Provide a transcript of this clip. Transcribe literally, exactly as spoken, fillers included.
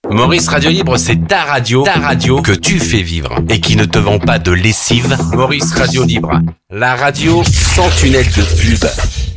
Maurice Radio Libre, c'est ta radio, ta radio que tu fais vivre et qui ne te vend pas de lessive. Maurice Radio Libre, la radio sans tunnel de pub.